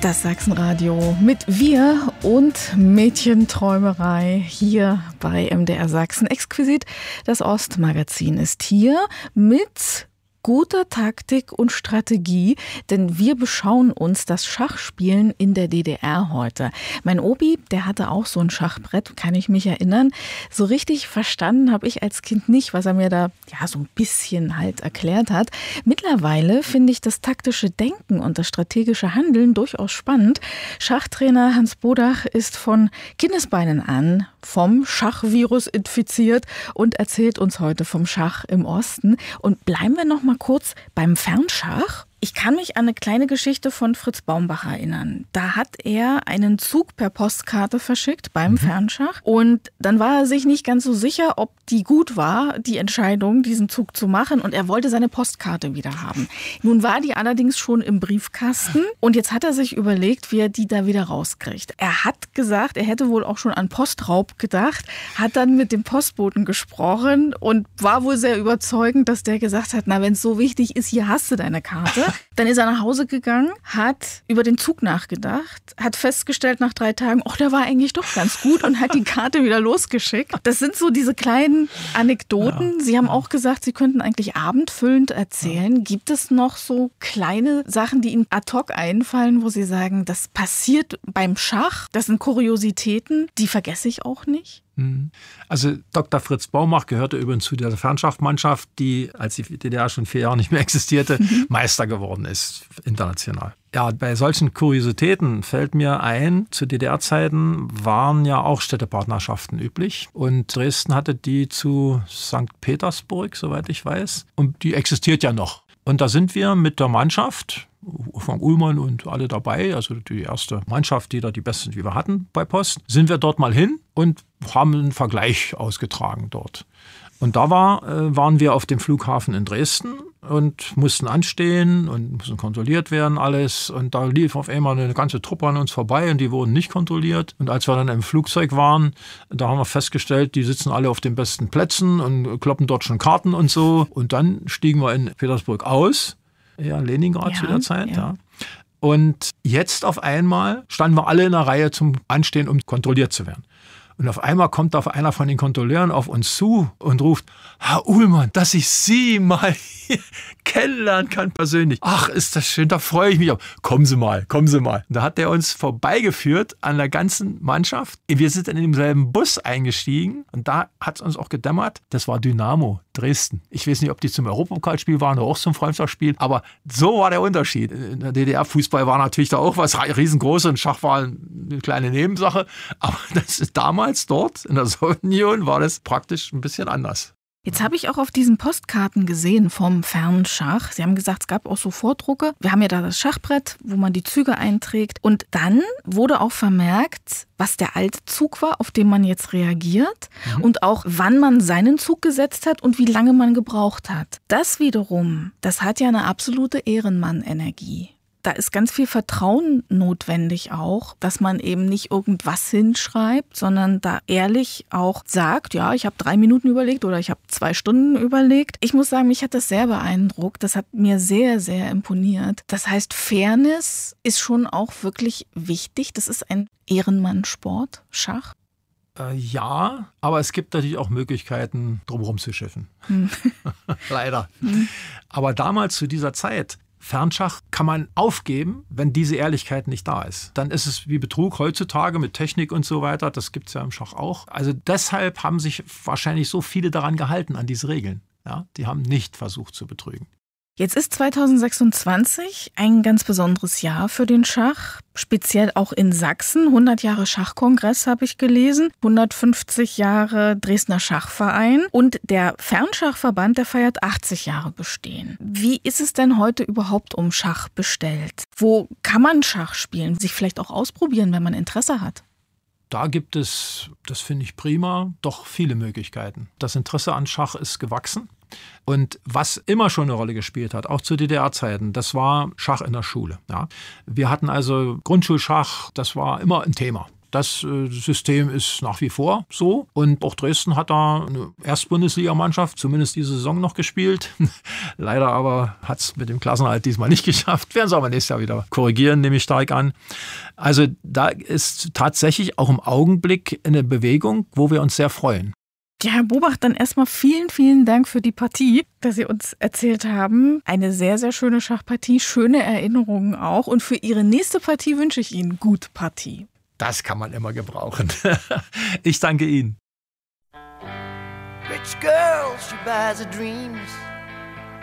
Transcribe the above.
Das Sachsenradio mit Wir und Mädchenträumerei hier bei MDR Sachsen. Exquisit, das Ostmagazin ist hier mit guter Taktik und Strategie, denn wir beschauen uns das Schachspielen in der DDR heute. Mein Obi, der hatte auch so ein Schachbrett, kann ich mich erinnern. So richtig verstanden habe ich als Kind nicht, was er mir da so ein bisschen halt erklärt hat. Mittlerweile finde ich das taktische Denken und das strategische Handeln durchaus spannend. Schachtrainer Hans Bodach ist von Kindesbeinen an vom Schachvirus infiziert und erzählt uns heute vom Schach im Osten. Und bleiben wir noch mal kurz beim Fernschach. Ich kann mich an eine kleine Geschichte von Fritz Baumbach erinnern. Da hat er einen Zug per Postkarte verschickt beim Fernschach und dann war er sich nicht ganz so sicher, ob die gut war, die Entscheidung, diesen Zug zu machen, und er wollte seine Postkarte wieder haben. Nun war die allerdings schon im Briefkasten und jetzt hat er sich überlegt, wie er die da wieder rauskriegt. Er hat gesagt, er hätte wohl auch schon an Postraub gedacht, hat dann mit dem Postboten gesprochen und war wohl sehr überzeugend, dass der gesagt hat, na, wenn es so wichtig ist, hier hast du deine Karte. Dann ist er nach Hause gegangen, hat über den Zug nachgedacht, hat festgestellt nach 3 Tagen, der war eigentlich doch ganz gut, und hat die Karte wieder losgeschickt. Das sind so diese kleinen Anekdoten. Sie haben auch gesagt, Sie könnten eigentlich abendfüllend erzählen. Gibt es noch so kleine Sachen, die Ihnen ad hoc einfallen, wo Sie sagen, das passiert beim Schach, das sind Kuriositäten, die vergesse ich auch nicht? Also Dr. Fritz Baumbach gehörte übrigens zu der Fernschachmannschaft, die, als die DDR schon 4 Jahre nicht mehr existierte, Meister geworden ist, international. Ja, bei solchen Kuriositäten fällt mir ein, zu DDR-Zeiten waren ja auch Städtepartnerschaften üblich. Und Dresden hatte die zu St. Petersburg, soweit ich weiß. Und die existiert ja noch. Und da sind wir mit der Mannschaft, Wolfgang Uhlmann und alle dabei, also die erste Mannschaft, die da die besten, die wir hatten bei Post, sind wir dort mal hin und haben einen Vergleich ausgetragen dort. Und da waren wir auf dem Flughafen in Dresden und mussten anstehen und mussten kontrolliert werden alles. Und da lief auf einmal eine ganze Truppe an uns vorbei und die wurden nicht kontrolliert. Und als wir dann im Flugzeug waren, da haben wir festgestellt, die sitzen alle auf den besten Plätzen und kloppen dort schon Karten und so. Und dann stiegen wir in Petersburg aus. Ja, Leningrad zu der Zeit, ja. Und jetzt auf einmal standen wir alle in der Reihe zum Anstehen, um kontrolliert zu werden. Und auf einmal kommt da einer von den Kontrolleuren auf uns zu und ruft, Herr Uhlmann, dass ich Sie mal hier kennenlernen kann persönlich. Ach, ist das schön, da freue ich mich auf. Kommen Sie mal, kommen Sie mal. Und da hat er uns vorbeigeführt an der ganzen Mannschaft. Wir sind in demselben Bus eingestiegen und da hat es uns auch gedämmert, das war Dynamo Dresden. Ich weiß nicht, ob die zum Europapokalspiel waren oder auch zum Freundschaftsspiel, aber so war der Unterschied. In der DDR Fußball war natürlich da auch was riesengroß und Schach war eine kleine Nebensache, aber das ist damals dort in der Sowjetunion war das praktisch ein bisschen anders. Jetzt habe ich auch auf diesen Postkarten gesehen vom Fernschach. Sie haben gesagt, es gab auch so Vordrucke. Wir haben ja da das Schachbrett, wo man die Züge einträgt. Und dann wurde auch vermerkt, was der alte Zug war, auf den man jetzt reagiert. Und auch, wann man seinen Zug gesetzt hat und wie lange man gebraucht hat. Das wiederum, das hat ja eine absolute Ehrenmann-Energie. Da ist ganz viel Vertrauen notwendig auch, dass man eben nicht irgendwas hinschreibt, sondern da ehrlich auch sagt, ja, ich habe 3 Minuten überlegt oder ich habe 2 Stunden überlegt. Ich muss sagen, mich hat das sehr beeindruckt. Das hat mir sehr, sehr imponiert. Das heißt, Fairness ist schon auch wirklich wichtig. Das ist ein Ehrenmannsport, Schach. Ja, aber es gibt natürlich auch Möglichkeiten, drumherum zu schiffen. Leider. Aber damals zu dieser Zeit, Fernschach kann man aufgeben, wenn diese Ehrlichkeit nicht da ist. Dann ist es wie Betrug heutzutage mit Technik und so weiter. Das gibt es ja im Schach auch. Also deshalb haben sich wahrscheinlich so viele daran gehalten, an diese Regeln. Ja, die haben nicht versucht zu betrügen. Jetzt ist 2026 ein ganz besonderes Jahr für den Schach, speziell auch in Sachsen. 100 Jahre Schachkongress habe ich gelesen, 150 Jahre Dresdner Schachverein und der Fernschachverband, der feiert 80 Jahre Bestehen. Wie ist es denn heute überhaupt um Schach bestellt? Wo kann man Schach spielen, sich vielleicht auch ausprobieren, wenn man Interesse hat? Da gibt es, das finde ich prima, doch viele Möglichkeiten. Das Interesse an Schach ist gewachsen. Und was immer schon eine Rolle gespielt hat, auch zu DDR-Zeiten, das war Schach in der Schule. Ja. Wir hatten also Grundschulschach, das war immer ein Thema. Das System ist nach wie vor so. Und auch Dresden hat da eine Erstbundesligamannschaft, zumindest diese Saison noch gespielt. Leider aber hat es mit dem Klassenerhalt diesmal nicht geschafft. Werden sie aber nächstes Jahr wieder korrigieren, nehme ich stark an. Also da ist tatsächlich auch im Augenblick eine Bewegung, wo wir uns sehr freuen. Ja, Herr Bobach, dann erstmal vielen, vielen Dank für die Partie, dass Sie uns erzählt haben. Eine sehr, sehr schöne Schachpartie, schöne Erinnerungen auch. Und für Ihre nächste Partie wünsche ich Ihnen gute Partie. Das kann man immer gebrauchen. Ich danke Ihnen. Rich girl, she buys her dreams.